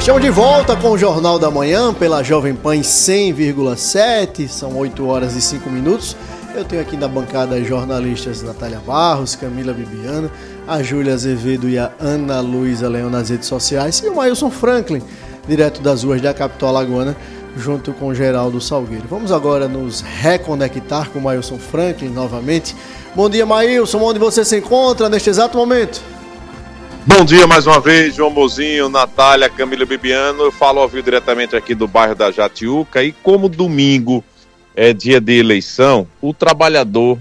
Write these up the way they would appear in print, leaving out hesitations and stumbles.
Estamos de volta com o Jornal da Manhã pela Jovem Pan 100,7, são 8 horas e 5 minutos. Eu tenho aqui na bancada as jornalistas Natália Barros, Camila Bibiano, a Júlia Azevedo e a Ana Luísa Leão nas redes sociais e o Maílson Franklin, direto das ruas da capital alagoana, junto com o Geraldo Salgueiro. Vamos agora nos reconectar com o Maílson Franklin novamente. Bom dia, Maílson, onde você se encontra neste exato momento? Bom dia mais uma vez, João Mozinho, Natália, Camila Bibiano. Eu falo ao vivo diretamente aqui do bairro da Jatiuca e como domingo é dia de eleição, o trabalhador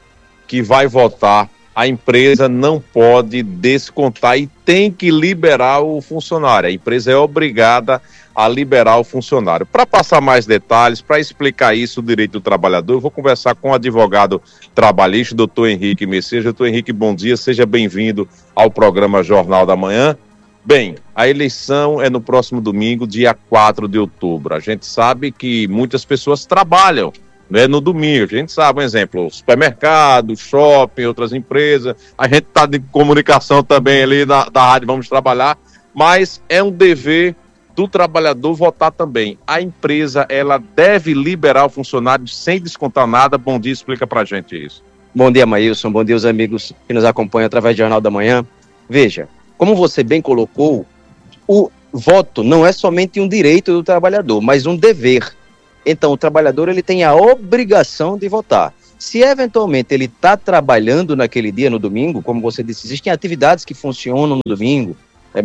que vai votar, a empresa não pode descontar e tem que liberar o funcionário. A empresa é obrigada a liberar o funcionário. Para passar mais detalhes, para explicar isso, o direito do trabalhador, eu vou conversar com o advogado trabalhista, doutor Henrique Messias. Doutor Henrique, bom dia, seja bem-vindo ao programa Jornal da Manhã. Bem, a eleição é no próximo domingo, dia 4 de outubro. A gente sabe que muitas pessoas trabalham, né, no domingo. A gente sabe, um exemplo, supermercado, shopping, outras empresas. A gente está de comunicação também ali da rádio Vamos Trabalhar, mas é um dever do trabalhador votar também. A empresa, ela deve liberar o funcionário sem descontar nada. Bom dia, explica pra gente isso. Bom dia, Maílson. Bom dia, os amigos que nos acompanham através do Jornal da Manhã. Veja, como você bem colocou, o voto não é somente um direito do trabalhador, mas um dever. Então, o trabalhador ele tem a obrigação de votar. Se eventualmente ele está trabalhando naquele dia, no domingo, como você disse, existem atividades que funcionam no domingo,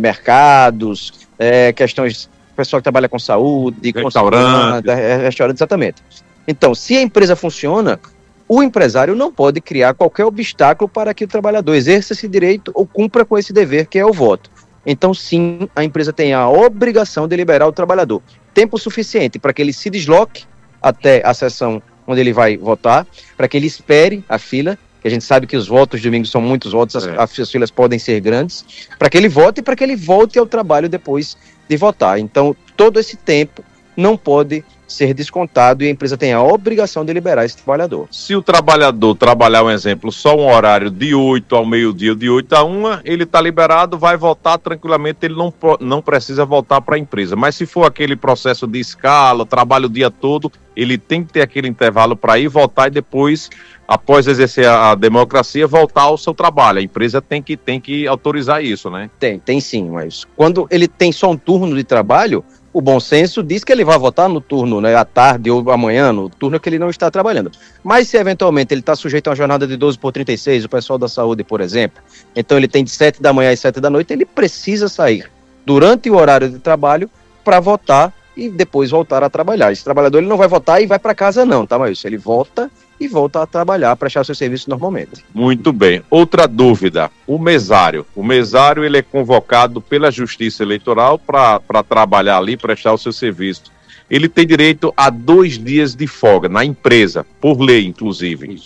mercados, questões, pessoal que trabalha com saúde, restaurante, exatamente. Então, se a empresa funciona, o empresário não pode criar qualquer obstáculo para que o trabalhador exerça esse direito ou cumpra com esse dever que é o voto. Então, sim, a empresa tem a obrigação de liberar o trabalhador. Tempo suficiente para que ele se desloque até a sessão onde ele vai votar, para que ele espere a fila, que a gente sabe que os votos de domingo são muitos votos, as filas podem ser grandes, para que ele vote e para que ele volte ao trabalho depois de votar. Então, todo esse tempo não pode ser descontado e a empresa tem a obrigação de liberar esse trabalhador. Se o trabalhador trabalhar, um exemplo, só um horário de 8 ao meio-dia, de 8 a 1, ele está liberado, vai votar tranquilamente, ele não precisa voltar para a empresa. Mas se for aquele processo de escala, trabalho o dia todo, ele tem que ter aquele intervalo para ir votar e depois, após exercer a democracia, voltar ao seu trabalho. A empresa tem que autorizar isso, né? Tem sim, mas quando ele tem só um turno de trabalho, o bom senso diz que ele vai votar no turno, né, à tarde ou amanhã, no turno que ele não está trabalhando. Mas se eventualmente ele está sujeito a uma jornada de 12/36, o pessoal da saúde, por exemplo, então ele tem de 7 da manhã às 7 da noite, ele precisa sair durante o horário de trabalho para votar e depois voltar a trabalhar. Esse trabalhador ele não vai votar e vai para casa não, tá, Maílson? Ele volta e volta a trabalhar, prestar seu serviço normalmente. Muito bem. Outra dúvida, o mesário. O mesário ele é convocado pela Justiça Eleitoral para trabalhar ali, prestar o seu serviço. Ele tem direito a 2 dias de folga na empresa, por lei, inclusive.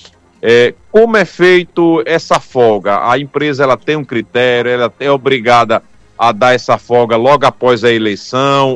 Como é feito essa folga? A empresa ela tem um critério, ela é obrigada a dar essa folga logo após a eleição,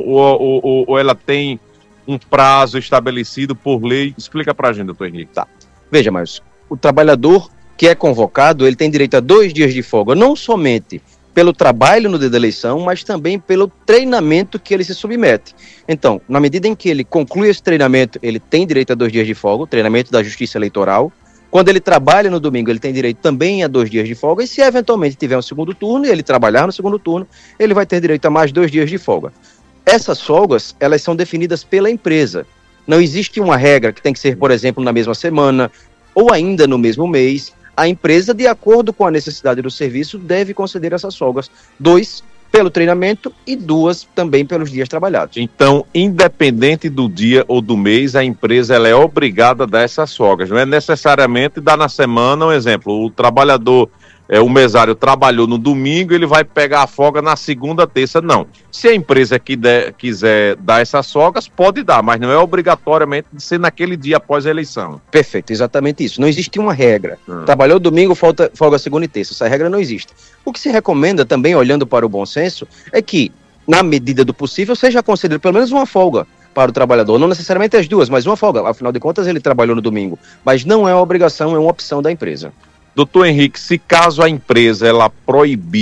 ou ela tem um prazo estabelecido por lei? Explica pra gente, doutor Henrique. Tá. Veja, mas o trabalhador que é convocado, ele tem direito a 2 dias de folga, não somente pelo trabalho no dia da eleição, mas também pelo treinamento que ele se submete. Então, na medida em que ele conclui esse treinamento, ele tem direito a 2 dias de folga, o treinamento da Justiça Eleitoral. Quando ele trabalha no domingo, ele tem direito também a 2 dias de folga, e se eventualmente tiver um segundo turno, e ele trabalhar no segundo turno, ele vai ter direito a mais 2 dias de folga. Essas folgas, elas são definidas pela empresa. Não existe uma regra que tem que ser, por exemplo, na mesma semana ou ainda no mesmo mês. A empresa, de acordo com a necessidade do serviço, deve conceder essas folgas. 2 pelo treinamento e 2 também pelos dias trabalhados. Então, independente do dia ou do mês, a empresa ela é obrigada a dar essas folgas. Não é necessariamente dar na semana, um exemplo, o trabalhador... o mesário trabalhou no domingo, ele vai pegar a folga na segunda, terça, não. Se a empresa quiser dar essas folgas, pode dar, mas não é obrigatoriamente de ser naquele dia após a eleição. Perfeito, exatamente isso. Não existe uma regra. Trabalhou domingo, folga segunda e terça. Essa regra não existe. O que se recomenda também, olhando para o bom senso, é que, na medida do possível, seja concedida pelo menos uma folga para o trabalhador. Não necessariamente as 2, mas uma folga. Afinal de contas, ele trabalhou no domingo. Mas não é uma obrigação, é uma opção da empresa. Doutor Henrique, se caso a empresa ela proibir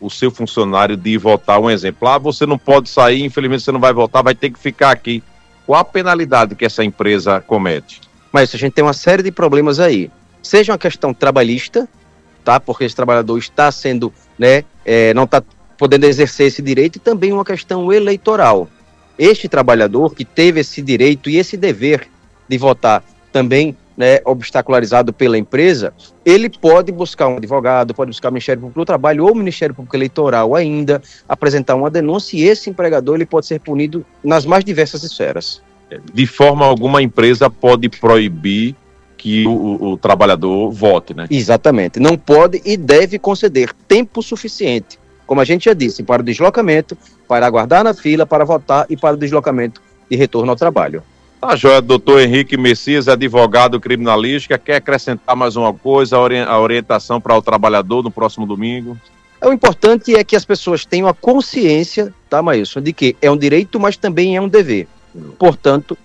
o seu funcionário de votar? Um exemplo, você não pode sair, infelizmente você não vai votar, vai ter que ficar aqui. Qual a penalidade que essa empresa comete? Mas a gente tem uma série de problemas aí. Seja uma questão trabalhista, tá? Porque esse trabalhador está sendo, não está podendo exercer esse direito, e também uma questão eleitoral. Este trabalhador que teve esse direito e esse dever de votar também, obstacularizado pela empresa, ele pode buscar um advogado, pode buscar o Ministério Público do Trabalho ou o Ministério Público Eleitoral ainda, apresentar uma denúncia, e esse empregador ele pode ser punido nas mais diversas esferas. De forma alguma, a empresa pode proibir que o trabalhador vote, né? Exatamente. Não pode e deve conceder tempo suficiente, como a gente já disse, para o deslocamento, para aguardar na fila, para votar e para o deslocamento de retorno ao trabalho. Tá joia, doutor Henrique Messias, advogado criminalística, quer acrescentar mais uma coisa, a orientação para o trabalhador no próximo domingo? O importante é que as pessoas tenham a consciência, tá, Maílson, de que é um direito, mas também é um dever. Portanto,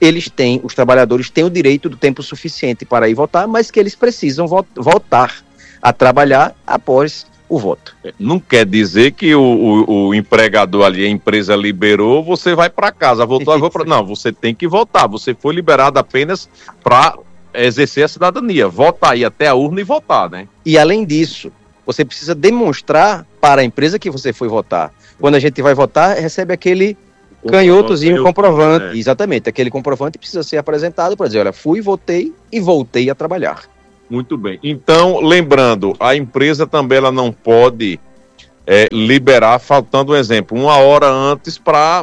os trabalhadores têm o direito do tempo suficiente para ir votar, mas que eles precisam voltar a trabalhar após o voto. Não quer dizer que o empregador ali, a empresa liberou, você vai para casa, voltou, não, você tem que votar, você foi liberado apenas para exercer a cidadania, votar, ir até a urna e votar, né? E além disso, você precisa demonstrar para a empresa que você foi votar. Quando a gente vai votar, recebe aquele canhotozinho, comprovante. Exatamente, aquele comprovante precisa ser apresentado para dizer, olha, fui, votei e voltei a trabalhar. Muito bem. Então, lembrando, a empresa também ela não pode liberar, faltando um exemplo, 1 hora antes para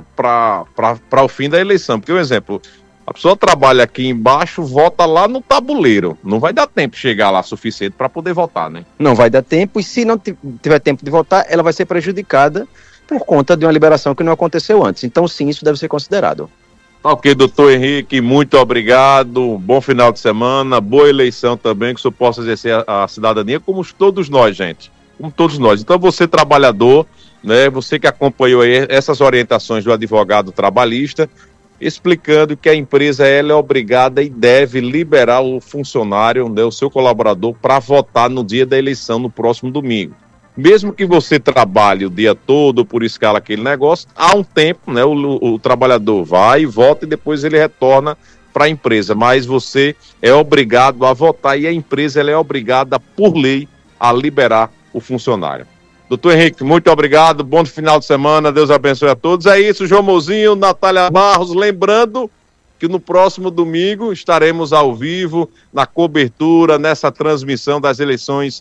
o fim da eleição. Porque, um exemplo, a pessoa trabalha aqui embaixo, vota lá no tabuleiro. Não vai dar tempo de chegar lá suficiente para poder votar, né? Não vai dar tempo, e se não tiver tempo de votar, ela vai ser prejudicada por conta de uma liberação que não aconteceu antes. Então, sim, isso deve ser considerado. Ok, doutor Henrique, muito obrigado, bom final de semana, boa eleição também, que o senhor possa exercer a cidadania, como todos nós, gente, como todos nós. Então, você trabalhador, né, você que acompanhou aí essas orientações do advogado trabalhista, explicando que a empresa ela é obrigada e deve liberar o funcionário, né, o seu colaborador, para votar no dia da eleição, no próximo domingo. Mesmo que você trabalhe o dia todo por escala aquele negócio, há um tempo, né? O trabalhador vai e vota e depois ele retorna para a empresa. Mas você é obrigado a votar e a empresa ela é obrigada, por lei, a liberar o funcionário. Doutor Henrique, muito obrigado, bom final de semana, Deus abençoe a todos. É isso, João Mozinho, Natália Barros, lembrando que no próximo domingo estaremos ao vivo na cobertura, nessa transmissão das eleições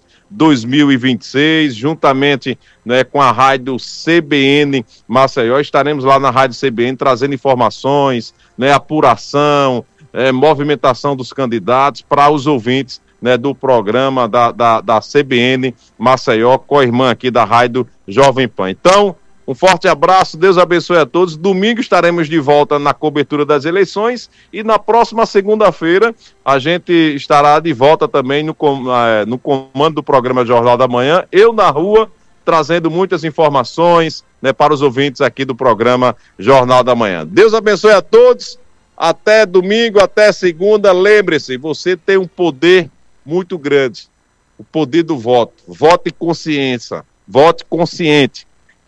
2026, juntamente, né, com a rádio CBN Maceió. Estaremos lá na rádio CBN trazendo informações, né, apuração, movimentação dos candidatos para os ouvintes, né, do programa da CBN Maceió, com a irmã aqui da rádio Jovem Pan. Então, um forte abraço, Deus abençoe a todos. Domingo estaremos de volta na cobertura das eleições e na próxima segunda-feira a gente estará de volta também no comando do programa Jornal da Manhã, eu na rua, trazendo muitas informações, né, para os ouvintes aqui do programa Jornal da Manhã. Deus abençoe a todos, até domingo, até segunda. Lembre-se, você tem um poder muito grande, o poder do voto. Vote consciência, vote consciente.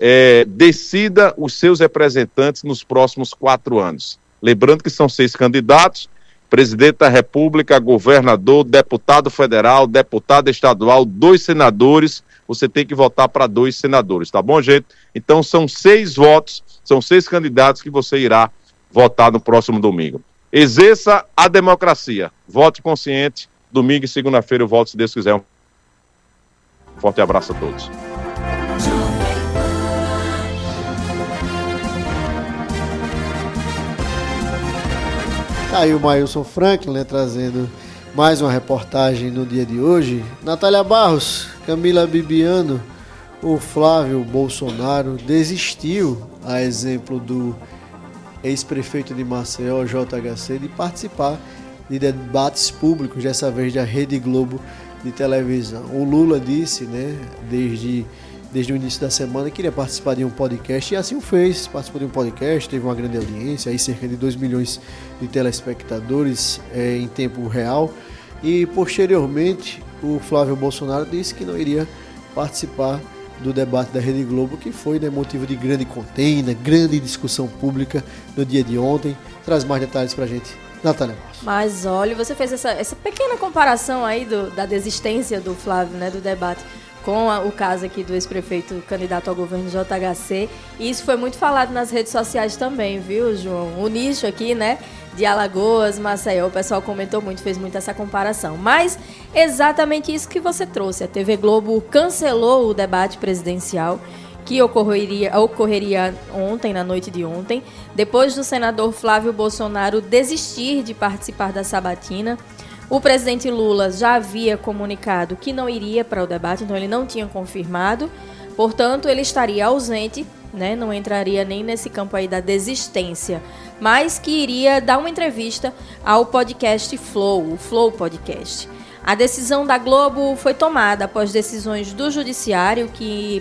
Decida os seus representantes nos próximos 4 anos. Lembrando que são 6 candidatos: presidente da República, governador, deputado federal, deputado estadual, 2 senadores. Você tem que votar para 2 senadores, tá bom, gente? Então são 6 votos, são 6 candidatos que você irá votar no próximo domingo. Exerça a democracia, vote consciente. Domingo e segunda-feira eu volto, se Deus quiser. Um forte abraço a todos. Aí o Maílson Franklin, né, trazendo mais uma reportagem no dia de hoje. Natália Barros, Camila Bibiano, o Flávio Bolsonaro desistiu, a exemplo do ex-prefeito de Maceió, JHC, de participar de debates públicos, dessa vez da Rede Globo de televisão. O Lula disse, né, desde o início da semana, queria participar de um podcast, e assim o fez. Participou de um podcast, teve uma grande audiência, aí cerca de 2 milhões de telespectadores em tempo real, e posteriormente o Flávio Bolsonaro disse que não iria participar do debate da Rede Globo, que foi, né, motivo de grande contenda, grande discussão pública no dia de ontem. Traz mais detalhes pra gente, Natália Barros. Mas olha, você fez essa pequena comparação aí da desistência do Flávio, né, do debate, com o caso aqui do ex-prefeito candidato ao governo JHC. E isso foi muito falado nas redes sociais também, viu, João? O nicho aqui, né, de Alagoas, Maceió, o pessoal comentou muito, fez muito essa comparação. Mas exatamente isso que você trouxe. A TV Globo cancelou o debate presidencial que ocorreria ontem, na noite de ontem, depois do senador Flávio Bolsonaro desistir de participar da sabatina. O presidente Lula já havia comunicado que não iria para o debate, então ele não tinha confirmado. Portanto, ele estaria ausente, né, não entraria nem nesse campo aí da desistência, mas que iria dar uma entrevista ao podcast Flow, o Flow Podcast. A decisão da Globo foi tomada após decisões do Judiciário que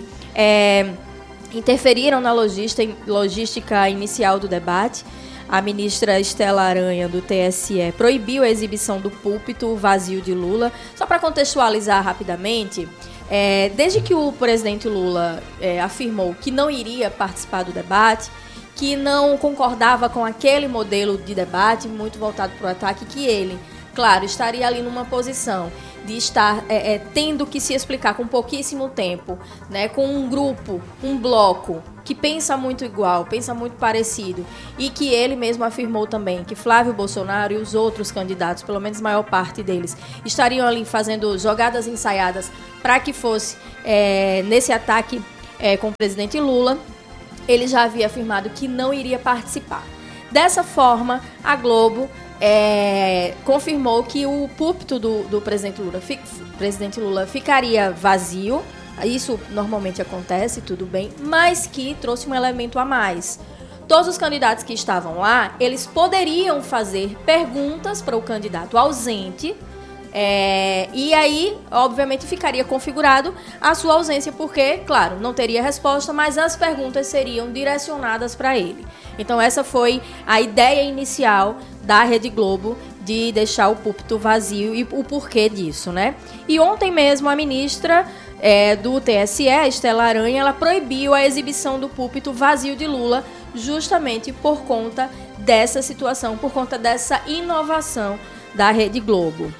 interferiram na logística inicial do debate. A ministra Estela Aranha, do TSE, proibiu a exibição do púlpito vazio de Lula. Só para contextualizar rapidamente, desde que o presidente Lula afirmou que não iria participar do debate, que não concordava com aquele modelo de debate muito voltado para o ataque, que ele, claro, estaria ali numa posição de estar tendo que se explicar com pouquíssimo tempo, né, com um grupo, um bloco que pensa muito igual, pensa muito parecido, e que ele mesmo afirmou também que Flávio Bolsonaro e os outros candidatos, pelo menos a maior parte deles, estariam ali fazendo jogadas ensaiadas para que fosse nesse ataque com o presidente Lula. Ele já havia afirmado que não iria participar. Dessa forma, a Globo confirmou que o púlpito do presidente Lula ficaria vazio. Isso normalmente acontece, tudo bem, mas que trouxe um elemento a mais. Todos os candidatos que estavam lá, eles poderiam fazer perguntas para o candidato ausente, e aí, obviamente, ficaria configurado a sua ausência, porque, claro, não teria resposta, mas as perguntas seriam direcionadas para ele. Então, essa foi a ideia inicial da Rede Globo de deixar o púlpito vazio e o porquê disso, né? E ontem mesmo a ministra do TSE, Estela Aranha, ela proibiu a exibição do púlpito vazio de Lula justamente por conta dessa situação, por conta dessa inovação da Rede Globo.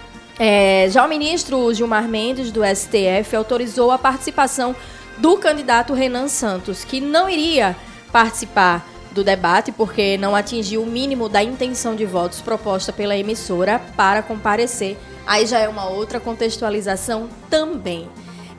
Já o ministro Gilmar Mendes, do STF, autorizou a participação do candidato Renan Santos, que não iria participar do debate porque não atingiu o mínimo da intenção de votos proposta pela emissora para comparecer. Aí já é uma outra contextualização também.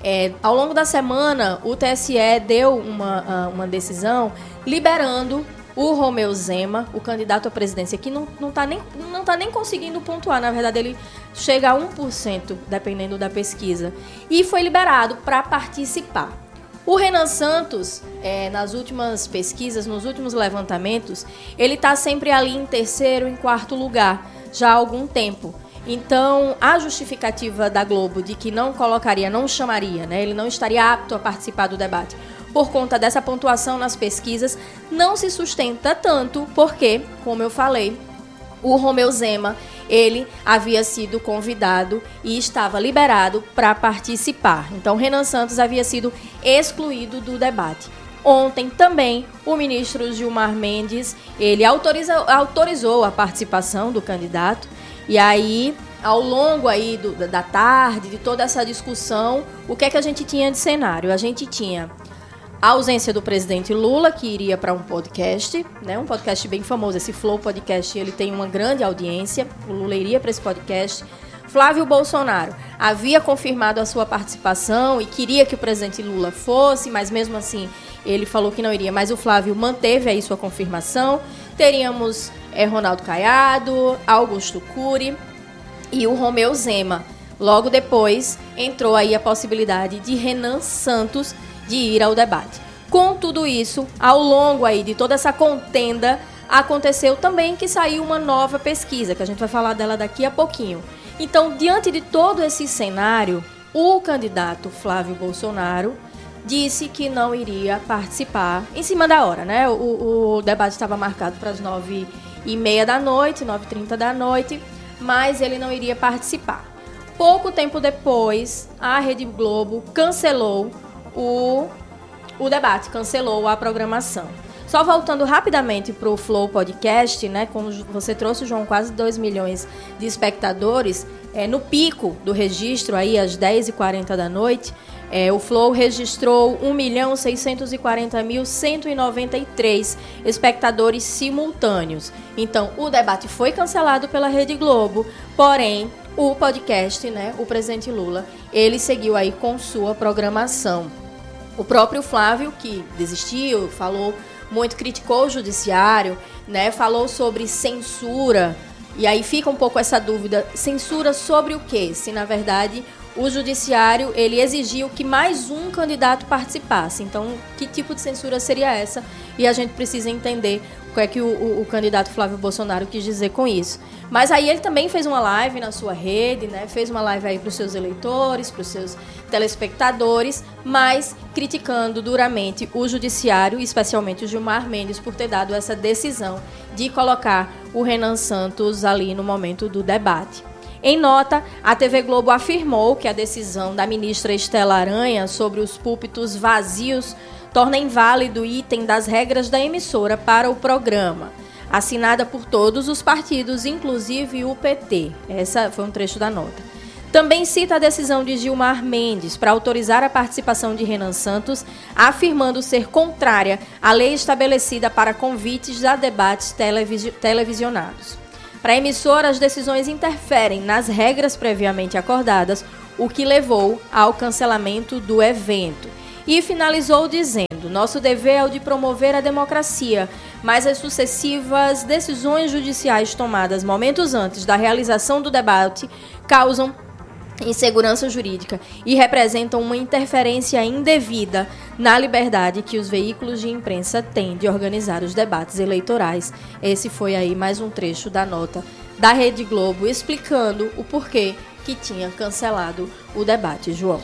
Ao longo da semana, o TSE deu uma decisão liberando o Romeu Zema, o candidato à presidência, que não tá nem conseguindo pontuar. Na verdade, ele chega a 1%, dependendo da pesquisa. E foi liberado para participar. O Renan Santos, nas últimas pesquisas, nos últimos levantamentos, ele está sempre ali em terceiro, em quarto lugar, já há algum tempo. Então, a justificativa da Globo de que não chamaria, né, ele não estaria apto a participar do debate, por conta dessa pontuação nas pesquisas, não se sustenta tanto porque, como eu falei, o Romeu Zema, ele havia sido convidado e estava liberado para participar. Então, Renan Santos havia sido excluído do debate. Ontem também, o ministro Gilmar Mendes, ele autorizou a participação do candidato. E aí, ao longo aí da tarde, de toda essa discussão, o que é que a gente tinha de cenário? A gente tinha a ausência do presidente Lula, que iria para um podcast, né? Um podcast bem famoso, esse Flow Podcast, ele tem uma grande audiência, o Lula iria para esse podcast. Flávio Bolsonaro havia confirmado a sua participação e queria que o presidente Lula fosse, mas mesmo assim ele falou que não iria, mas o Flávio manteve aí sua confirmação. Teríamos Ronaldo Caiado, Augusto Cury e o Romeu Zema. Logo depois entrou aí a possibilidade de Renan Santos de ir ao debate. Com tudo isso, ao longo aí de toda essa contenda, aconteceu também que saiu uma nova pesquisa, que a gente vai falar dela daqui a pouquinho. Então, diante de todo esse cenário, o candidato Flávio Bolsonaro disse que não iria participar em cima da hora, né? O debate estava marcado para as 9h30 da noite, 9h30 da noite, mas ele não iria participar. Pouco tempo depois, a Rede Globo cancelou o debate, cancelou a programação. Só voltando rapidamente para o Flow Podcast, né, como você trouxe, João, quase 2 milhões de espectadores, no pico do registro, aí às 10h40 da noite, o Flow registrou 1.640.193 espectadores simultâneos. Então, o debate foi cancelado pela Rede Globo, porém, o podcast, né, o presidente Lula, ele seguiu aí com sua programação. O próprio Flávio, que desistiu, falou muito, criticou o judiciário, né, falou sobre censura, e aí fica um pouco essa dúvida, censura sobre o quê? Se, na verdade, o judiciário, ele exigiu que mais um candidato participasse. Então, que tipo de censura seria essa? E a gente precisa entender o que é que o candidato Flávio Bolsonaro quis dizer com isso. Mas aí ele também fez uma live na sua rede, né? Fez uma live aí para os seus eleitores, para os seus telespectadores, mas criticando duramente o judiciário, especialmente o Gilmar Mendes, por ter dado essa decisão de colocar o Renan Santos ali no momento do debate. Em nota, a TV Globo afirmou que a decisão da ministra Estela Aranha sobre os púlpitos vazios torna inválido o item das regras da emissora para o programa, assinada por todos os partidos, inclusive o PT. Essa foi um trecho da nota. Também cita a decisão de Gilmar Mendes para autorizar a participação de Renan Santos, afirmando ser contrária à lei estabelecida para convites a debates televisionados. Para a emissora, as decisões interferem nas regras previamente acordadas, o que levou ao cancelamento do evento. E finalizou dizendo: nosso dever é o de promover a democracia, mas as sucessivas decisões judiciais tomadas momentos antes da realização do debate causam insegurança jurídica e representam uma interferência indevida na liberdade que os veículos de imprensa têm de organizar os debates eleitorais. Esse foi aí mais um trecho da nota da Rede Globo explicando o porquê que tinha cancelado o debate, João.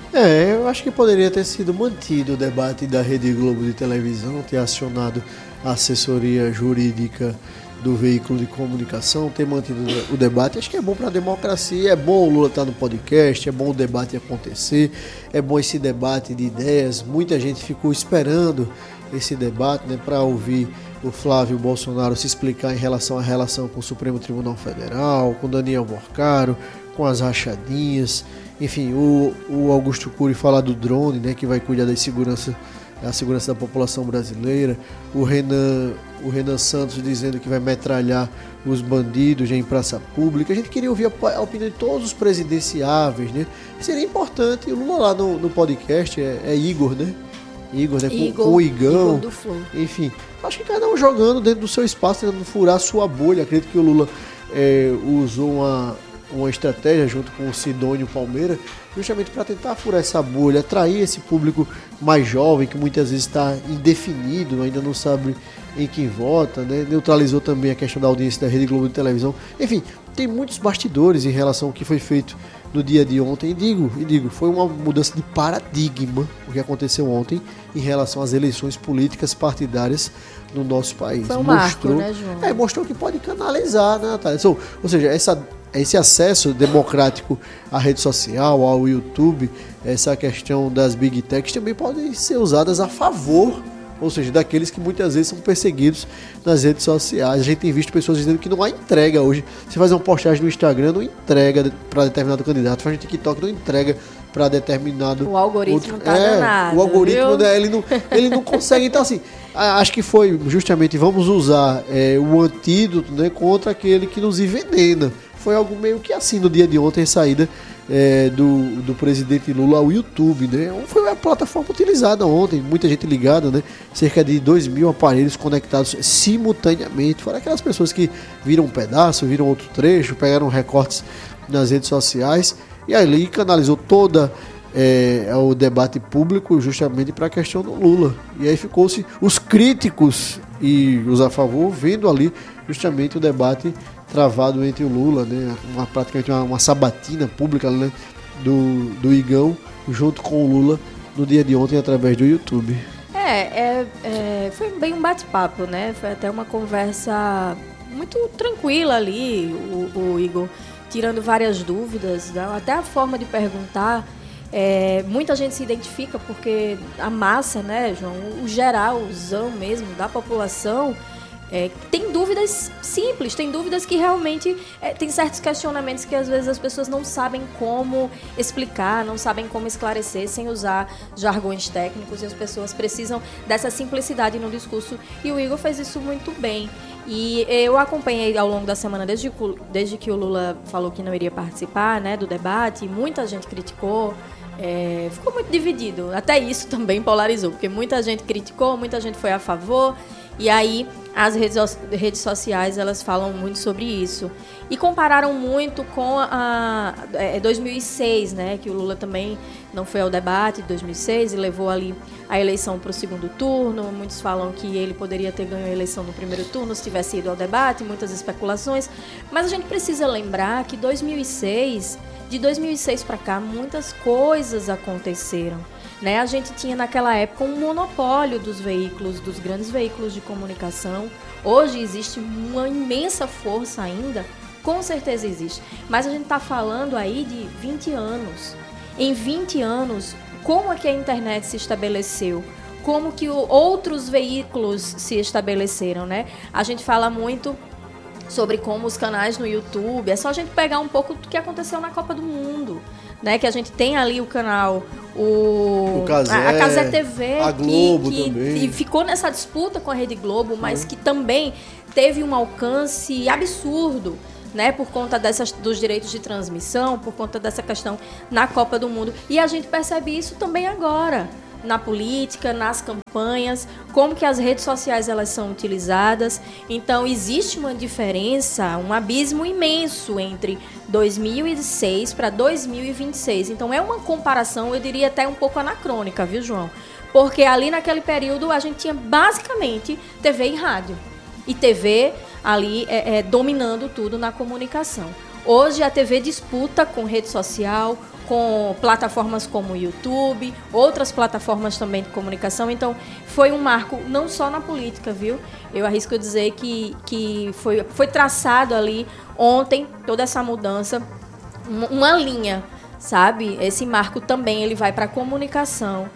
Eu acho que poderia ter sido mantido o debate da Rede Globo de televisão, ter acionado a assessoria jurídica do veículo de comunicação, ter mantido o debate. Acho que é bom para a democracia, é bom o Lula estar no podcast, é bom o debate acontecer, é bom esse debate de ideias. Muita gente ficou esperando esse debate, né, para ouvir o Flávio Bolsonaro se explicar em relação à relação com o Supremo Tribunal Federal, com Daniel Morcaro, com as rachadinhas. Enfim, o Augusto Cury falar do drone, né, que vai cuidar da segurança da população brasileira. O Renan Santos dizendo que vai metralhar os bandidos em praça pública. A gente queria ouvir a opinião de todos os presidenciáveis, né? Seria importante. O Lula lá no podcast é Igor, né? Igor, né? Com o Igão. Do Flow. Enfim, acho que cada um jogando dentro do seu espaço, tentando furar a sua bolha. Acredito que o Lula usou uma estratégia junto com o Sidônio Palmeira, justamente para tentar furar essa bolha, atrair esse público mais jovem, que muitas vezes está indefinido, ainda não sabe em quem vota, né? Neutralizou também a questão da audiência da Rede Globo de televisão. Enfim, tem muitos bastidores em relação ao que foi feito no dia de ontem. E digo, foi uma mudança de paradigma o que aconteceu ontem em relação às eleições políticas partidárias no nosso país. Foi um marco, né, João? Mostrou que pode canalizar, né, Natália? Ou seja, esse acesso democrático à rede social, ao YouTube, essa questão das Big Techs também podem ser usadas a favor, ou seja, daqueles que muitas vezes são perseguidos nas redes sociais. A gente tem visto pessoas dizendo que não há entrega hoje. Você faz uma postagem no Instagram, não entrega para determinado candidato. Faz no TikTok, não entrega para determinado... O algoritmo tá danado. O algoritmo, né, ele não consegue. Então, assim, acho que foi justamente, vamos usar o antídoto, né, contra aquele que nos envenena. Foi algo meio que assim no dia de ontem, a saída do presidente Lula ao YouTube, né? Foi a plataforma utilizada ontem, muita gente ligada, né? Cerca de 2.000 aparelhos conectados simultaneamente. Foram aquelas pessoas que viram um pedaço, viram outro trecho, pegaram recortes nas redes sociais e ali canalizou toda o debate público justamente para a questão do Lula. E aí ficou-se os críticos e os a favor vendo ali justamente o debate travado entre o Lula, né, praticamente uma sabatina pública, né, do Igão junto com o Lula no dia de ontem através do YouTube. Foi bem um bate-papo, né? Foi até uma conversa muito tranquila ali, o Igor tirando várias dúvidas, até a forma de perguntar Muita gente se identifica porque a massa, né, João, o geralzão mesmo da população, tem dúvidas simples, tem dúvidas que realmente tem certos questionamentos que às vezes as pessoas não sabem como explicar, não sabem como esclarecer sem usar jargões técnicos, e as pessoas precisam dessa simplicidade no discurso, e o Igor fez isso muito bem. E eu acompanhei ao longo da semana, desde que o Lula falou que não iria participar, né, do debate, e muita gente criticou. Ficou muito dividido, até isso também polarizou, porque muita gente criticou, muita gente foi a favor, e aí as redes sociais, elas falam muito sobre isso. E compararam muito com 2006, né, que o Lula também não foi ao debate de 2006 e levou ali a eleição para o segundo turno. Muitos falam que ele poderia ter ganho a eleição no primeiro turno se tivesse ido ao debate, muitas especulações. Mas a gente precisa lembrar que de 2006 para cá, muitas coisas aconteceram. Né? A gente tinha naquela época um monopólio dos veículos, dos grandes veículos de comunicação. Hoje existe uma imensa força ainda, com certeza existe. Mas a gente está falando aí de 20 anos. Em 20 anos, como é que a internet se estabeleceu? Como que outros veículos se estabeleceram, né? A gente fala muito sobre como os canais no YouTube, é só a gente pegar um pouco do que aconteceu na Copa do Mundo, né? Que a gente tem ali o canal, a Cazé TV, a Globo também. E ficou nessa disputa com a Rede Globo, mas que também teve um alcance absurdo, né? Por conta dos direitos de transmissão, por conta dessa questão na Copa do Mundo. E a gente percebe isso também agora, na política, nas campanhas, como que as redes sociais elas são utilizadas. Então existe uma diferença, um abismo imenso entre 2006 para 2026. Então é uma comparação, eu diria até um pouco anacrônica, viu, João? Porque ali naquele período a gente tinha basicamente TV e rádio. E TV ali dominando tudo na comunicação. Hoje a TV disputa com rede social, com plataformas como o YouTube, outras plataformas também de comunicação. Então, foi um marco não só na política, viu? Eu arrisco dizer que foi traçado ali ontem toda essa mudança, uma linha, sabe? Esse marco também ele vai para a comunicação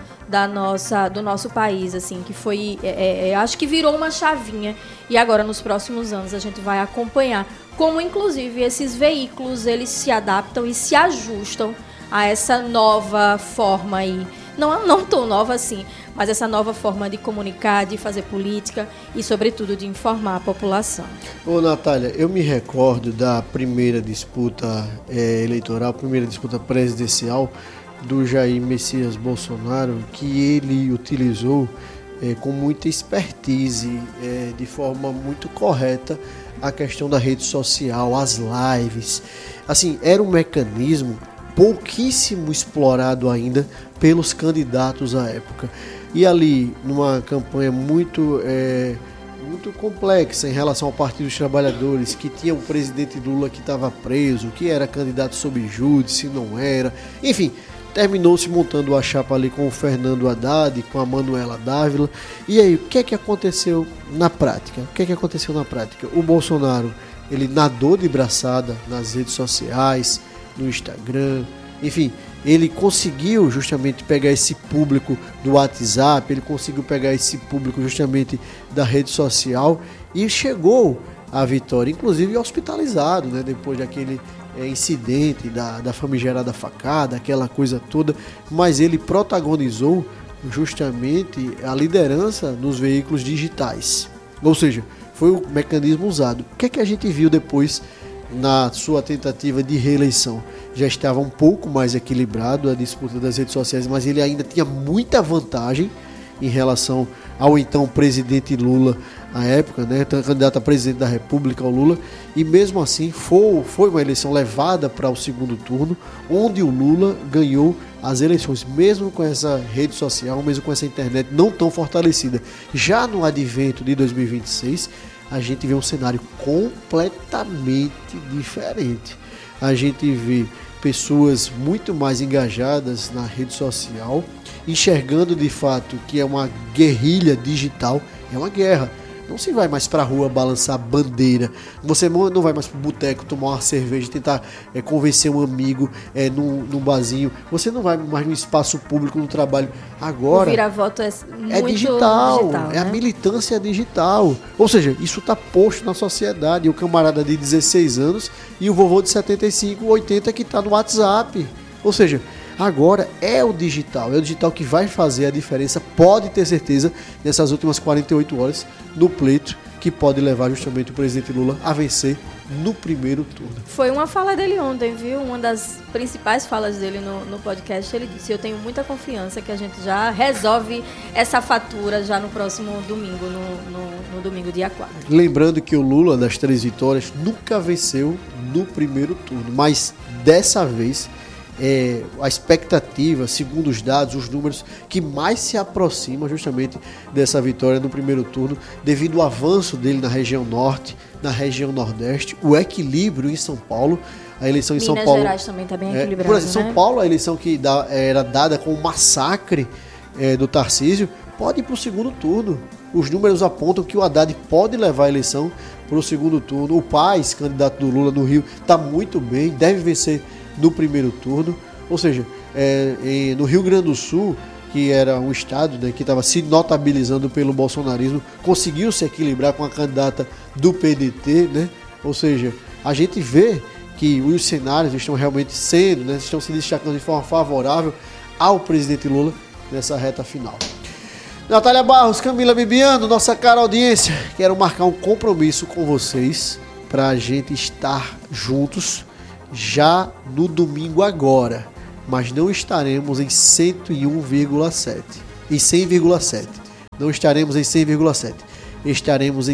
do nosso país, assim, que foi, acho que virou uma chavinha, e agora nos próximos anos a gente vai acompanhar como, inclusive, esses veículos eles se adaptam e se ajustam a essa nova forma aí, não tão nova assim, mas essa nova forma de comunicar, de fazer política e, sobretudo, de informar a população. Ô, Natália, eu me recordo da primeira disputa eleitoral, primeira disputa presidencial do Jair Messias Bolsonaro, que ele utilizou com muita expertise, de forma muito correta, a questão da rede social, as lives. Assim, era um mecanismo pouquíssimo explorado ainda pelos candidatos à época. E ali, numa campanha muito complexa em relação ao Partido dos Trabalhadores, que tinha o presidente Lula que estava preso, que era candidato sob júdice, não era. Enfim, terminou-se montando a chapa ali com o Fernando Haddad, com a Manuela Dávila. E aí, o que é que aconteceu na prática? O Bolsonaro, ele nadou de braçada nas redes sociais, no Instagram, enfim, ele conseguiu justamente pegar esse público do WhatsApp, ele conseguiu pegar esse público justamente da rede social e chegou à vitória, inclusive hospitalizado, né, depois daquele incidente da famigerada facada, aquela coisa toda, mas ele protagonizou justamente a liderança nos veículos digitais, ou seja, foi o mecanismo usado. O que é que a gente viu depois na sua tentativa de reeleição? Já estava um pouco mais equilibrado a disputa das redes sociais, mas ele ainda tinha muita vantagem em relação ao então presidente Lula à época, né, candidato a presidente da República, o Lula, e mesmo assim foi uma eleição levada para o segundo turno, onde o Lula ganhou as eleições, mesmo com essa rede social, mesmo com essa internet não tão fortalecida. Já no advento de 2026, a gente vê um cenário completamente diferente. A gente vê pessoas muito mais engajadas na rede social, enxergando de fato que é uma guerrilha digital, é uma guerra. Não se vai mais pra rua balançar bandeira. Você não vai mais pro boteco tomar uma cerveja, tentar convencer um amigo num barzinho. Você não vai mais no espaço público, no trabalho. Agora, o vira-voto é muito digital. né? A militância digital. Ou seja, isso tá posto na sociedade. E o camarada de 16 anos e o vovô de 75, 80 que tá no WhatsApp. Ou seja, agora é o digital que vai fazer a diferença, pode ter certeza, nessas últimas 48 horas no pleito, que pode levar justamente o presidente Lula a vencer no primeiro turno. Foi uma fala dele ontem, viu? Uma das principais falas dele no podcast, ele disse: eu tenho muita confiança que a gente já resolve essa fatura já no próximo domingo, no domingo dia 4. Lembrando que o Lula, das 3 vitórias, nunca venceu no primeiro turno, mas dessa vez a expectativa, segundo os dados, os números, que mais se aproxima justamente dessa vitória no primeiro turno, devido ao avanço dele na região norte, na região nordeste, o equilíbrio em São Paulo. A eleição em São Paulo, Minas Gerais também está bem equilibrada. Por exemplo, São Paulo, a eleição que era dada com o massacre do Tarcísio, pode ir para o segundo turno. Os números apontam que o Haddad pode levar a eleição para o segundo turno. O Paes, candidato do Lula no Rio, está muito bem, deve vencer no primeiro turno. Ou seja, no Rio Grande do Sul, que era um estado, né, que estava se notabilizando pelo bolsonarismo, conseguiu se equilibrar com a candidata do PDT, né? Ou seja, a gente vê que os cenários estão realmente estão se destacando de forma favorável ao presidente Lula nessa reta final. Natália Barros, Camila Bibiano, nossa cara audiência, quero marcar um compromisso com vocês para a gente estar juntos já no domingo agora, mas não estaremos em 101,7. Em 100,7. Não estaremos em 100,7. Estaremos em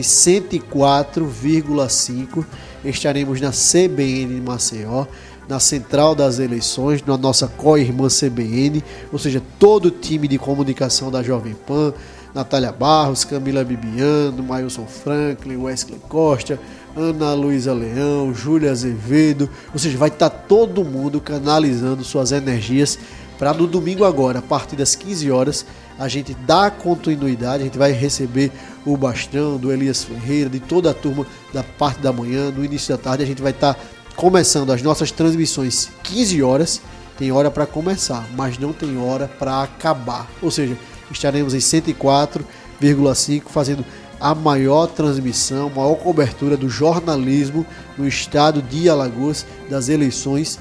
104,5. Estaremos na CBN de Maceió, na Central das Eleições, na nossa co-irmã CBN, ou seja, todo o time de comunicação da Jovem Pan, Natália Barros, Camila Bibiano, Mailson Franklin, Wesley Costa, Ana Luísa Leão, Júlia Azevedo, ou seja, vai estar todo mundo canalizando suas energias para no domingo agora, a partir das 15 horas, a gente dar continuidade, a gente vai receber o bastão do Elias Ferreira, de toda a turma da parte da manhã, no início da tarde, a gente vai estar começando as nossas transmissões 15 horas, tem hora para começar, mas não tem hora para acabar, ou seja, estaremos em 104,5 fazendo a maior transmissão, maior cobertura do jornalismo no estado de Alagoas das eleições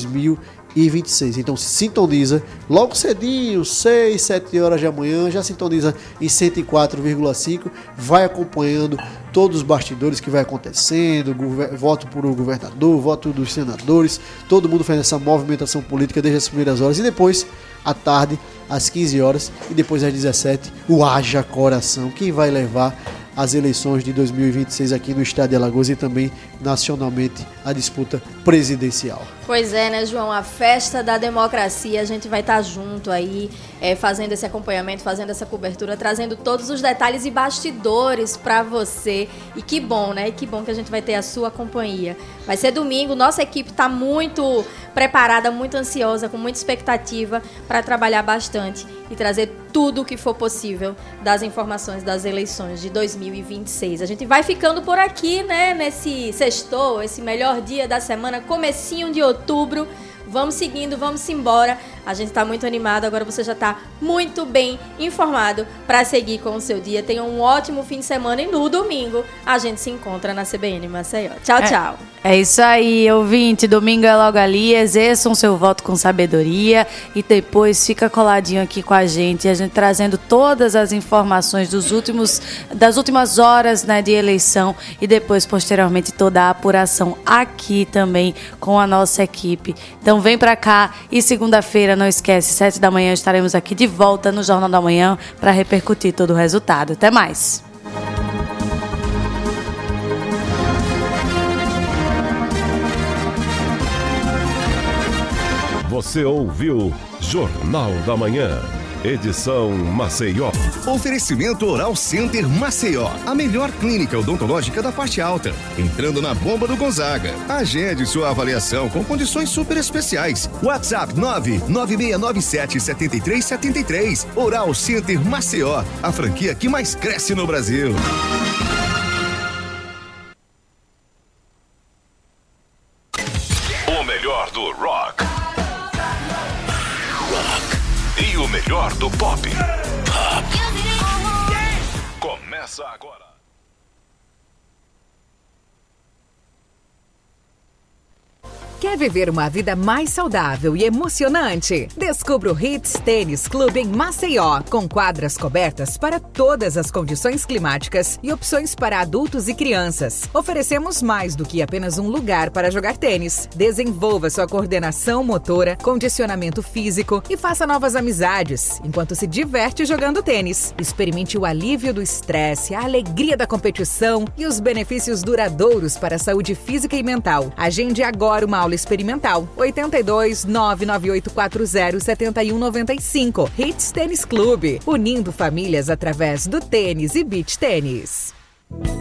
2026. Então se sintoniza logo cedinho, 6, 7 horas da manhã, já sintoniza em 104,5, vai acompanhando todos os bastidores que vai acontecendo, voto por o governador, voto dos senadores, todo mundo faz essa movimentação política desde as primeiras horas e depois, à tarde, às 15 horas e depois às 17, o Haja Coração, que vai levar as eleições de 2026 aqui no estado de Alagoas e também nacionalmente a disputa presidencial. Pois é, né, João? A festa da democracia, a gente vai estar junto aí, fazendo esse acompanhamento, fazendo essa cobertura, trazendo todos os detalhes e bastidores para você. E que bom, né? E que bom que a gente vai ter a sua companhia. Vai ser domingo, nossa equipe está muito preparada, muito ansiosa, com muita expectativa para trabalhar bastante e trazer tudo o que for possível das informações das eleições de 2026. A gente vai ficando por aqui, né, nesse sextou, esse melhor dia da semana, comecinho de outubro. Vamos seguindo, vamos embora. A gente está muito animado, agora você já está muito bem informado para seguir com o seu dia. Tenha um ótimo fim de semana e no domingo a gente se encontra na CBN Maceió. Tchau, tchau. É isso aí, ouvinte. Domingo é logo ali. Exerçam seu voto com sabedoria e depois fica coladinho aqui com a gente trazendo todas as informações das últimas horas, né, de eleição e depois, posteriormente, toda a apuração aqui também com a nossa equipe. Então vem pra cá e segunda-feira, não esquece, 7 da manhã estaremos aqui de volta no Jornal da Manhã para repercutir todo o resultado. Até mais! Você ouviu Jornal da Manhã. Edição Maceió. Oferecimento Oral Center Maceió, a melhor clínica odontológica da parte alta. Entrando na bomba do Gonzaga. Agende sua avaliação com condições super especiais. WhatsApp 99697-7373. Oral Center Maceió, a franquia que mais cresce no Brasil. O melhor do rock. E o melhor do pop. Começa agora. Quer viver uma vida mais saudável e emocionante? Descubra o Hits Tênis Clube em Maceió, com quadras cobertas para todas as condições climáticas e opções para adultos e crianças. Oferecemos mais do que apenas um lugar para jogar tênis. Desenvolva sua coordenação motora, condicionamento físico e faça novas amizades, enquanto se diverte jogando tênis. Experimente o alívio do estresse, a alegria da competição e os benefícios duradouros para a saúde física e mental. Agende agora uma aula experimental. 82 99840 7195. Hits Tênis Clube, unindo famílias através do tênis e beach tênis.